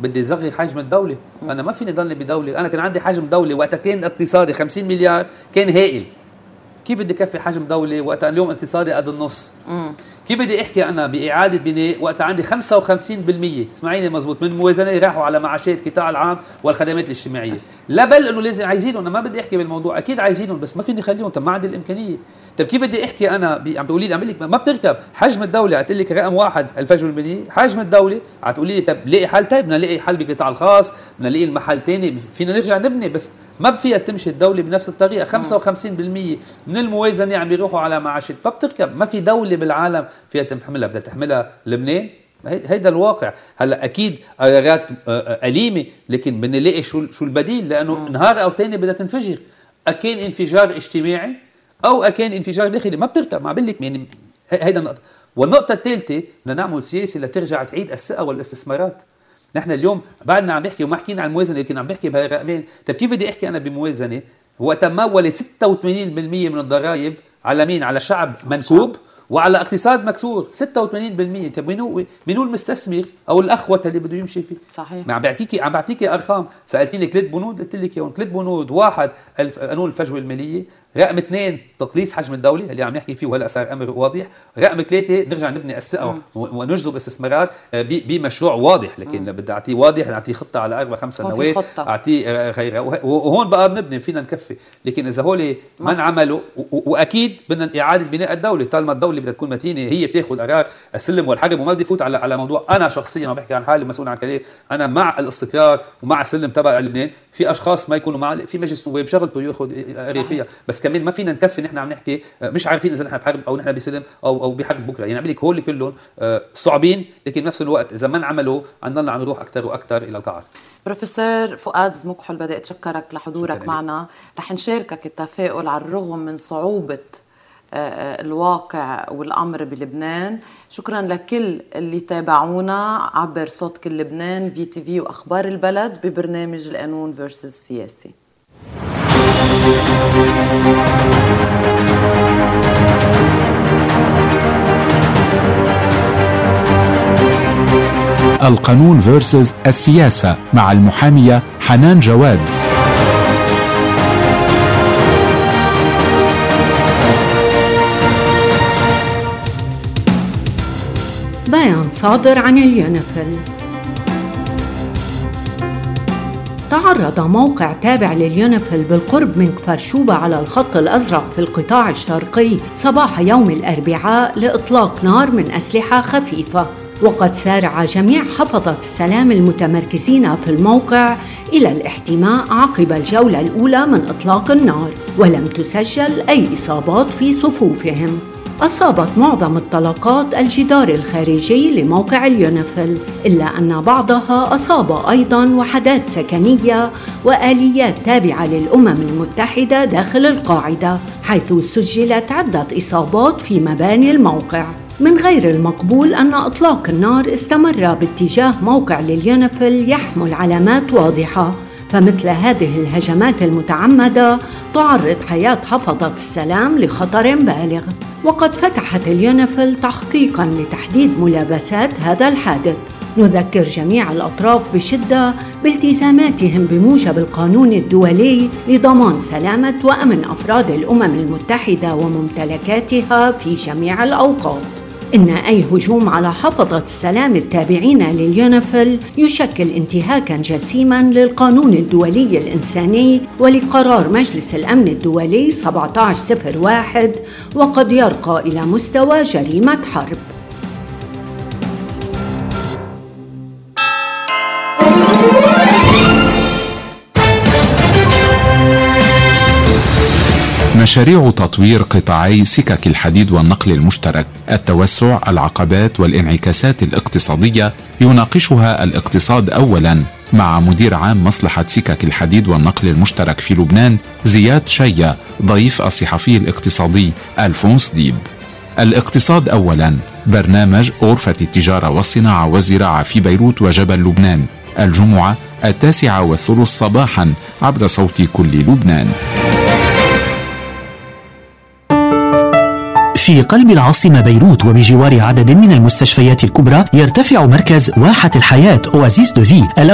بدي أصغر حجم الدولة. أنا ما فيني ضلني بدولة، أنا كان عندي حجم دولة وقتها كان اقتصادي 50 مليار كان هائل. كيف بدي كفي حجم دولة وقتها اليوم اقتصادي قد النص؟ كيف بدي احكي انا باعاده بناء وقت عندي 55% اسمعيني مزبوط من الموازنه راحوا على معاشات القطاع العام والخدمات الاجتماعيه؟ لا بل انه لازم عايزينهم. انا ما بدي احكي بالموضوع، اكيد عايزينهم بس ما فيني اخليهم. طب ما عندي الامكانيه. طب كيف بدي احكي انا عم تقولي لي اعمل لك ما بتركب حجم الدوله. عتقول لك رقم واحد الفجوه البنيه حجم الدوله، عتقولي لي طب لاقي حل. طيب بدنا نلاقي حل بالقطاع الخاص، بدنا نلاقي المحل ثاني، فينا نرجع نبني. بس ما فيها تمشي الدوله بنفس الطريقه. 55% من الموازنه عم بيروحوا على معاشات، ما بتركب. ما في دوله بالعالم فيها تحملها، بدها تحملها لبنان. هيدا الواقع. هلا اكيد قرارات أليمة، لكن بدنا نلاقي شو البديل، لانه نهار او ثاني بدها تنفجر. اكان انفجار اجتماعي او اكان انفجار داخلي، ما بتركب. ما بقول لك يعني هيدا النقطه. والنقطه الثالثه بدنا نعمل سياسه لترجع تعيد الثقه والاستثمارات. نحن اليوم بعدنا عم بحكي وما حكينا عن الموازنه، لكن عم بحكي بهالرقمين. طيب كيف بدي احكي انا بموازنه وقت ما ولت 86% من الضرائب على مين؟ على شعب منكوب وعلى اقتصاد مكسور. 86%. طيب منو المستثمر او الاخوه اللي بده يمشي فيه؟ صحيح. عم بعطيكي ارقام. سالتيني 3 بنود قلت لك اياهم. 3 بنود. واحد قانون الفجوه الماليه، رقم 2 تقليص حجم الدوله اللي عم نحكي فيه وهلا صار امر واضح، رقم 3 نرجع نبني الثقه ونجذب استثمارات بمشروع واضح. لكن بدي اعطيه واضح، اعطيه خطه على 4-5 سنوات، اعطيه غيره، وهون بقى بنبني فينا نكفي. لكن اذا هول ما انعملوا، واكيد بدنا اعاده بناء الدوله. طالما الدوله بدها تكون متينه هي بتاخذ قرار السلم والحرب. وما بدي فوت على موضوع انا شخصيا ما بحكي عن حالي مسؤول عن كلام، انا مع الاستقرار ومع السلم تبع لبنان. في اشخاص ما يكونوا مع في مجلس نواب شغلته ياخذ قرار فيها، بس كمان ما فينا نكفي. نحن عم نحكي مش عارفين اذا نحن بحرب او نحن بسلم او بحرب بكره. يعني عم لك هول كلهم صعبين، لكن بنفس الوقت اذا ما انعملوا عندنا عم نروح اكثر واكثر الى القاع. بروفيسور فؤاد زمكحل، بدي اتشكرك لحضورك معنا. رح نشاركك التفاؤل على الرغم من صعوبة الواقع والأمر بلبنان. شكرا لكل اللي تابعونا عبر صوت كل لبنان VTV وأخبار البلد ببرنامج القانون فيرسز السياسي. القانون فيرسز السياسة مع المحامية حنان جواد. بيان صادر عن اليونيفيل. تعرض موقع تابع لليونيفيل بالقرب من كفر شوبة على الخط الأزرق في القطاع الشرقي صباح يوم الأربعاء لإطلاق نار من أسلحة خفيفة، وقد سارع جميع حفظة السلام المتمركزين في الموقع إلى الاحتماء عقب الجولة الأولى من إطلاق النار، ولم تسجل أي إصابات في صفوفهم. أصابت معظم الطلقات الجدار الخارجي لموقع اليونيفيل، إلا أن بعضها أصاب أيضاً وحدات سكنية وآليات تابعة للأمم المتحدة داخل القاعدة، حيث سجلت عدة إصابات في مباني الموقع. من غير المقبول أن إطلاق النار استمر باتجاه موقع لليونيفيل يحمل علامات واضحة، فمثل هذه الهجمات المتعمدة تعرض حياة حفظة السلام لخطر بالغ. وقد فتحت اليونيفيل تحقيقاً لتحديد ملابسات هذا الحادث. نذكر جميع الأطراف بشدة بالتزاماتهم بموجب القانون الدولي لضمان سلامة وأمن أفراد الأمم المتحدة وممتلكاتها في جميع الأوقات. إن أي هجوم على حفظة السلام التابعين لليونيفيل يشكل انتهاكاً جسيماً للقانون الدولي الإنساني ولقرار مجلس الأمن الدولي 1701، وقد يرقى إلى مستوى جريمة حرب. مشاريع تطوير قطاعي سكك الحديد والنقل المشترك، التوسع، العقبات والانعكاسات الاقتصادية يناقشها الاقتصاد أولا مع مدير عام مصلحة سكك الحديد والنقل المشترك في لبنان زياد شيا، ضيف الصحفي الاقتصادي ألفونس ديب. الاقتصاد أولا برنامج غرفة التجارة والصناعة والزراعة في بيروت وجبل لبنان، الجمعة 9:03 صباحا عبر صوت كل لبنان. في قلب العاصمة بيروت وبجوار عدد من المستشفيات الكبرى يرتفع مركز واحة الحياة أوازيس دو في